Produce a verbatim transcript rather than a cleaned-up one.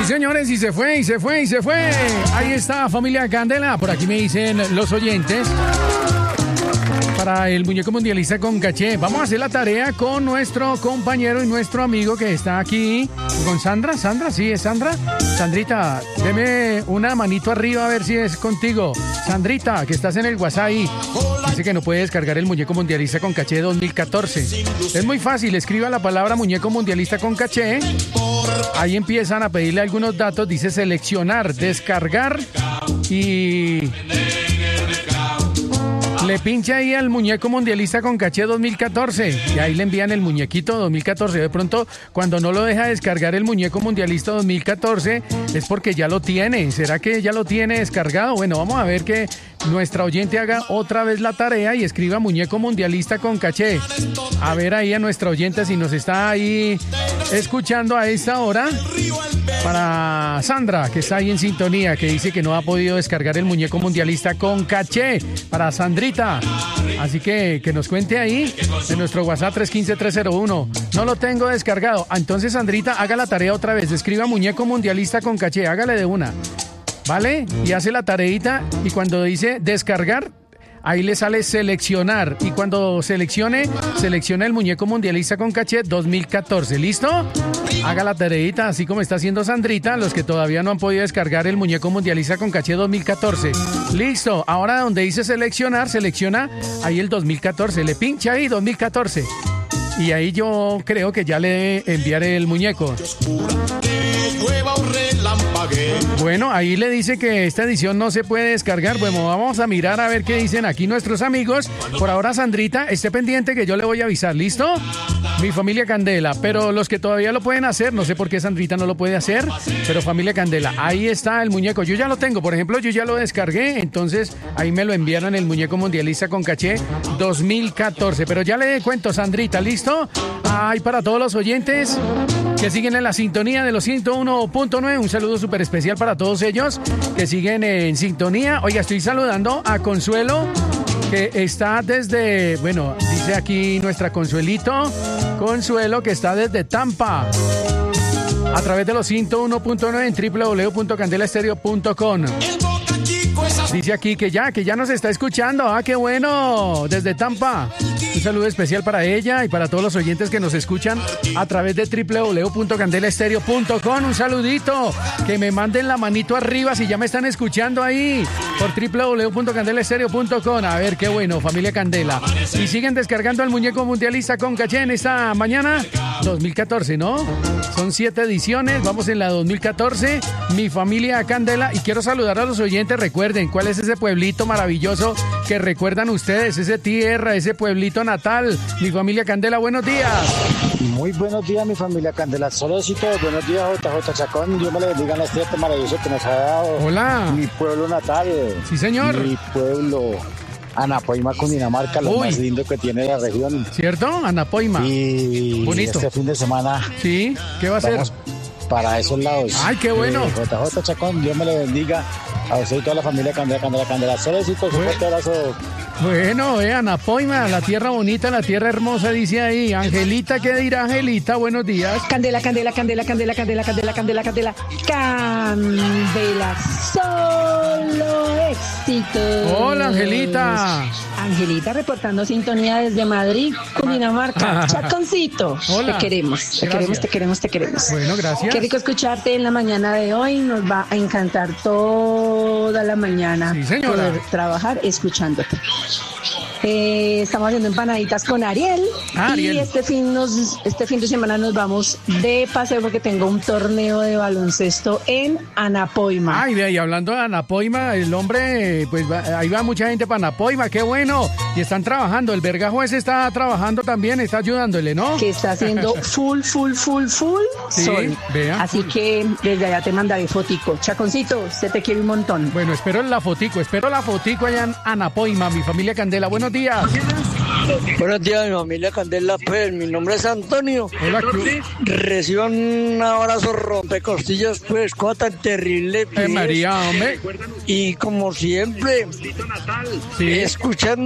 señores, y se fue, y se fue, y se fue. Ahí está, familia Candela. Por aquí me dicen los oyentes. Para el muñeco mundialista con caché. Vamos a hacer la tarea con nuestro compañero y nuestro amigo que está aquí. Con Sandra. Sandra, sí, es Sandra. Sandrita, deme una manito arriba a ver si es contigo. Sandrita, que estás en el WhatsApp ahí. Dice que no puede descargar el muñeco mundialista con caché dos mil catorce. Es muy fácil, escriba la palabra muñeco mundialista con caché. Ahí empiezan a pedirle algunos datos. Dice seleccionar, descargar y... le pincha ahí al muñeco mundialista con caché dos mil catorce y ahí le envían el muñequito dos mil catorce. De pronto, cuando no lo deja descargar el muñeco mundialista dos mil catorce, es porque ya lo tiene. ¿Será que ya lo tiene descargado? Bueno, vamos a ver que nuestra oyente haga otra vez la tarea y escriba muñeco mundialista con caché. A ver ahí a nuestra oyente si nos está ahí escuchando a esta hora. Para Sandra, que está ahí en sintonía, que dice que no ha podido descargar el muñeco mundialista con caché. Para Sandrita. Así que que nos cuente ahí en nuestro WhatsApp tres uno cinco, tres cero uno. No lo tengo descargado. Entonces, Sandrita, haga la tarea otra vez. Escriba muñeco mundialista con caché. Hágale de una. ¿Vale? Y hace la tareita y cuando dice descargar, ahí le sale seleccionar. Y cuando seleccione, selecciona el muñeco mundialista con caché dos mil catorce. ¿Listo? Haga la tareita así como está haciendo Sandrita, los que todavía no han podido descargar el muñeco mundialista con caché dos mil catorce. Listo. Ahora donde dice seleccionar, selecciona ahí el dos mil catorce. Le pincha ahí dos mil catorce. Y ahí yo creo que ya le enviaré el muñeco. Bueno, ahí le dice que esta edición no se puede descargar. Bueno, vamos a mirar a ver qué dicen aquí nuestros amigos. Por ahora, Sandrita, esté pendiente que yo le voy a avisar. ¿Listo? Mi familia Candela. Pero los que todavía lo pueden hacer, no sé por qué Sandrita no lo puede hacer, pero familia Candela, ahí está el muñeco. Yo ya lo tengo, por ejemplo, yo ya lo descargué, entonces ahí me lo enviaron el muñeco mundialista con caché dos mil catorce. Pero ya le cuento, Sandrita, ¿listo? Ay, para todos los oyentes que siguen en la sintonía de los ciento uno punto nueve, un saludo súper especial para todos ellos que siguen en sintonía. Oiga, estoy saludando a Consuelo, que está desde, bueno, dice aquí nuestra Consuelito, Consuelo, que está desde Tampa, a través de los ciento uno punto nueve en doble u doble u doble u punto candela estéreo punto com. Dice aquí que ya, que ya nos está escuchando. Ah, qué bueno, desde Tampa. Un saludo especial para ella y para todos los oyentes que nos escuchan a través de doble u doble u doble u punto candela estéreo punto com. Un saludito, que me manden la manito arriba si ya me están escuchando ahí por doble u doble u doble u punto candela estéreo punto com. A ver, qué bueno, familia Candela. Y siguen descargando el muñeco mundialista con caché en esta mañana dos mil catorce, ¿no? Son siete ediciones, vamos en la dos mil catorce, mi familia Candela. Y quiero saludar a los oyentes. Recuerden, ¿cuál es ese pueblito maravilloso que recuerdan ustedes? Ese tierra, ese pueblito natal. Mi familia Candela, buenos días. Muy buenos días, mi familia Candela. Solocito, buenos días, J J Chacón. Dios me le bendiga en este día maravilloso que nos ha dado. Hola. Mi pueblo natal. Sí, señor. Mi pueblo, Anapoima, Cundinamarca, lo Uy. más lindo que tiene la región. ¿Cierto? Anapoima. Y bonito. Este fin de semana. Sí, ¿qué va a hacer? Vamos para esos lados. Ay, qué bueno. Eh, J J Chacón, Dios me le bendiga a usted y toda la familia Candela, Candela, Candela. Solocito, un fuerte abrazo. Bueno, eh, Anapoima, la tierra bonita, la tierra hermosa, dice ahí. Angelita, ¿qué dirá Angelita? Buenos días. Candela, candela, candela, candela, candela, candela, candela, candela, candela, solo éxito. Hola, Angelita. Angelita reportando sintonía desde Madrid, Cundinamarca. Chaconcito. Hola. Te queremos, te Gracias. queremos, te queremos, te queremos. Bueno, gracias. Qué rico escucharte en la mañana de hoy. Nos va a encantar toda la mañana Sí, señora. poder trabajar escuchándote. Eh, estamos haciendo empanaditas con Ariel, Ah, Ariel. y este fin nos, este fin de semana nos vamos de paseo porque tengo un torneo de baloncesto en Anapoima. Ay, ve, y hablando de Anapoima, el hombre, pues va- ahí va mucha gente para Anapoima, qué bueno. Y están trabajando, el vergajo ese está trabajando también, está ayudándole, ¿no? Que está haciendo full, full, full, full Sí, sol. vea, Así full. que desde allá te mandaré fotico. Chaconcito, se te quiere un montón. Bueno, espero la fotico, espero la fotico allá en Anapoima, mi familia Candela. Buenos días. Buenos días, mi familia Candela, pues mi nombre es Antonio. Hola, Cruz. Reciban un abrazo rompecostillas, pues, cosa tan terrible. Eh, pues. María, hombre. Y como siempre, Sí. escuchando